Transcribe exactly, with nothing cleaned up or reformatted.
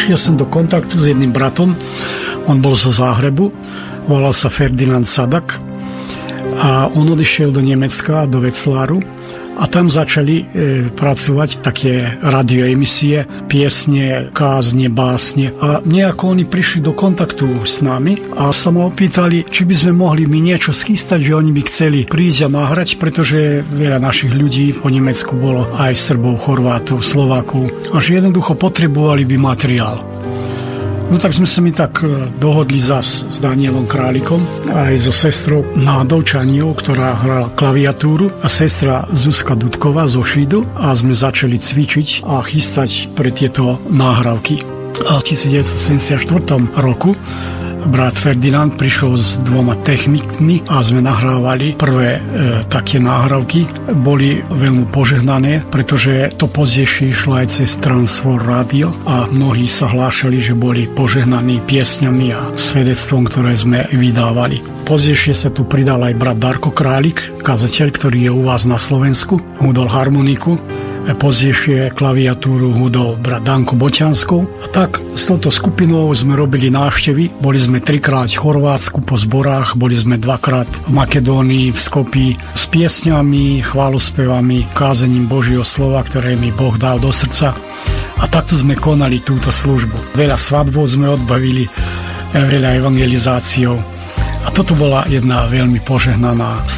prišiel som do kontaktu s jedným bratom, on bol zo Záhrebu, volal sa Ferdinand Sadak a on odišiel do Nemecka, do Wetzlaru a tam začali e, pracovať také radioemisie, piesne, kázne, básne a nejako oni prišli do kontaktu s nami a sa ma opýtali, či by sme mohli mi niečo schystať, že oni by chceli prísť a nahrať, pretože veľa našich ľudí po Nemecku bolo aj Srbov, Chorvátov, Slovákov a že jednoducho potrebovali by materiál. No tak sme sa mi tak dohodli zas s Danielom Králikom aj so sestrou Nádou Čaniou, ktorá hrala klaviatúru a sestra Zuzka Dudková zo Šídu a sme začali cvičiť a chystať pre tieto náhrávky. A v devätnásťstosedemdesiatštyri roku brat Ferdinand prišiel s dvoma technikmi a sme nahrávali prvé e, také náhrávky. Boli veľmi požehnané, pretože to pozdejšie išlo aj cez Transworld Radio a mnohí sa hlášali, že boli požehnaní piesňami a svedectvom, ktoré sme vydávali. Pozdejšie sa tu pridal aj brat Darko Králik, kazateľ, ktorý je u vás na Slovensku, hudol harmoniku. Pozdejšie klaviatúru hudol brat Danko Boťanskov. A tak s touto skupinou sme robili návštevy. Boli sme trikrát v Chorvátsku po zborách, boli sme dvakrát v Makedónii, v Skopji s piesňami, chválospevami, kázením Božieho slova, ktoré mi Boh dal do srdca. A takto sme konali túto službu. Veľa svadbov sme odbavili, veľa evangelizáciou. A toto bola jedna veľmi požehnaná